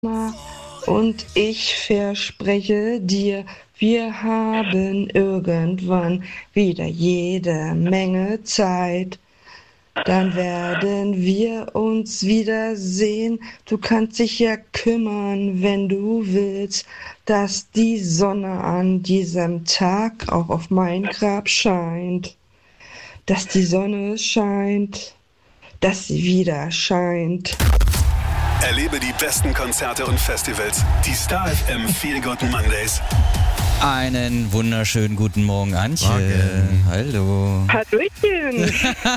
Und ich verspreche dir, wir haben irgendwann wieder jede Menge Zeit. Dann werden wir uns wiedersehen. Du kannst dich ja kümmern, wenn du willst, dass die Sonne an diesem Tag auch auf mein Grab scheint. Dass die Sonne scheint, dass sie wieder scheint. Erlebe die besten Konzerte und Festivals. Die Star FM Feel Good Mondays. Einen wunderschönen guten Morgen, Antje. Morgen. Hallo. Hallöchen.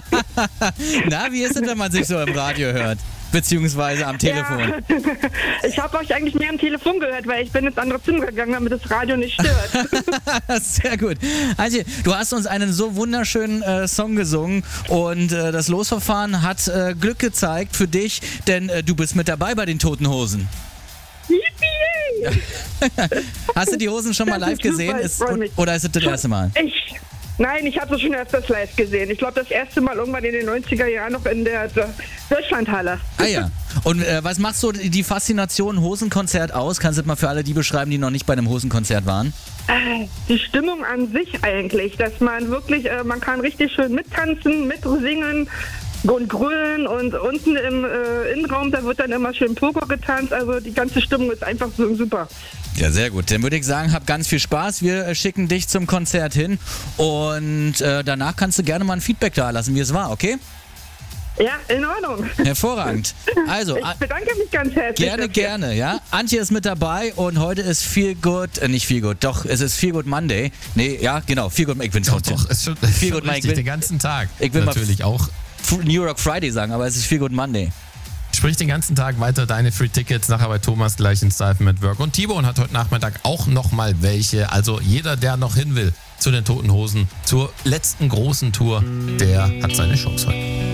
Na, wie ist es, wenn man sich so im Radio hört? Beziehungsweise am Telefon. Ja, ich habe euch eigentlich mehr am Telefon gehört, weil ich bin ins andere Zimmer gegangen, damit das Radio nicht stört. Sehr gut. Antje, du hast uns einen so wunderschönen Song gesungen und das Losverfahren hat Glück gezeigt für dich, denn du bist mit dabei bei den Toten Hosen. Yippie! Hast du die Hosen schon mal Das live ist super, gesehen? ich freu mich. Oder ist es das erste Mal? Nein, ich habe sie schon öfters live gesehen. Ich glaube, das erste Mal irgendwann in den 90er Jahren noch in der Deutschlandhalle. Ah ja. Und was macht so die Faszination Hosenkonzert aus? Kannst du das mal für alle die beschreiben, die noch nicht bei einem Hosenkonzert waren? Die Stimmung an sich eigentlich, dass man wirklich, man kann richtig schön mittanzen, mitsingen und grölen und unten im Innenraum, da wird dann immer schön Pogo getanzt. Also die ganze Stimmung ist einfach so super. Ja, sehr gut. Dann würde ich sagen, hab ganz viel Spaß. Wir schicken dich zum Konzert hin und danach kannst du gerne mal ein Feedback da lassen, wie es war, okay? Ja, in Ordnung. Hervorragend. Also, Ich bedanke mich ganz herzlich. gerne, ja. Antje ist mit dabei und heute ist Feel Good, nicht Feel Good, doch, es ist Feel Good Monday. Nee, ja, genau, Feel Good, ich bin trotzdem. Doch, ist schon richtig, den ganzen Tag. Ich will natürlich mal auch. New York Friday sagen, aber es ist Feel Good Monday. Sprich den ganzen Tag weiter deine Free Tickets, nachher bei Thomas gleich in Style FM at Work. Und T-Bone hat heute Nachmittag auch nochmal welche. Also jeder, der noch hin will zu den Toten Hosen, zur letzten großen Tour, der hat seine Chance heute.